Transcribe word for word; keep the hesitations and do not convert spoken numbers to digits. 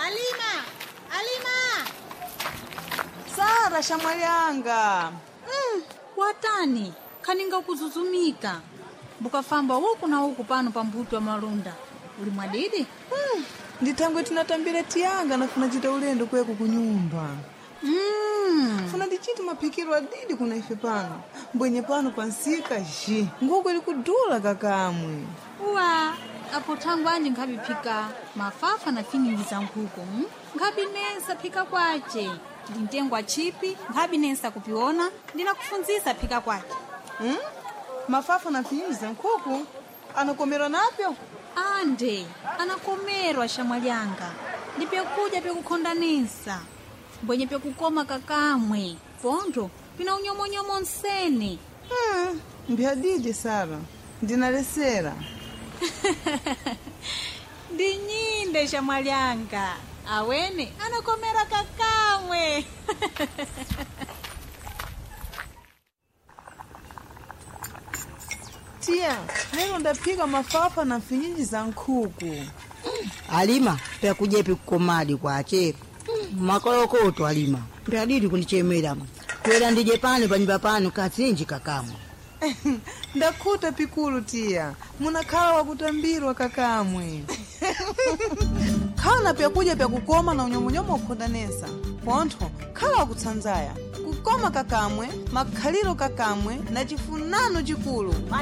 Alima! Alima! Sara shamwalianga. Mm, watani, kaninga kuzuzumika. Bukafamba huku na huku pano pambuto wa malunda. Uli mwadidi? Mm, nditangwe tinatambira tianga na funa chita ulendo kweku kunyumba. Mm. Funa ndichiti mapikiro adidi kuna ife pano. Mbwenye pano pansika ji. Nguko ili kudula kakamwe. Uwa, apo tangu anje ngabi pika mafafa na finyiliza nkuku. Hmm? Ngabi nesa pika kwache. Ndintengwa chipi, ngabi nesa kupiona, ndina kufunzisa pika kwache. Hmm? Mafafa na finyiliza nkuku? Anakomera napyo? Ande, anakomerwa shamwalianga. Ndipe kuja pe kukondanisa. Mbwenye pe kukoma kakamwe. Pondo, pina unyomo-nyomo nsene. Hmm, mbiadidi Sara. Ndinalesera. Ndinyinde shamwalianga. Awene, anakomera kakamwe. Tia, leo ndapika mafafa na finyinji za nkuku. Alima, pia kujepi kukomadi kwa ache. Makolokoto Alima. Pia didi kunichemera. Kwela ndije pano panyumba pano katsinji kakamwe. Ndakuta pikulu tia. Munakala wa kutambirwa kakamwe. Kana pia kuja pia kukoma na unyomonyomo kukondanesa. Ponto, kala wa kutsanzaya. Kukoma kakamwe, makhaliro kakamwe, na chifunano chikulu.